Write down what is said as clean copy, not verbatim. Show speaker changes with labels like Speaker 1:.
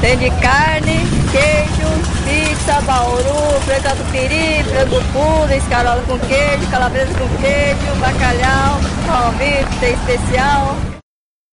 Speaker 1: Tem de carne, queijo, pizza, bauru, frango catupiry, frango puro, escarola com queijo, calabresa com queijo, bacalhau, palmito, tem especial.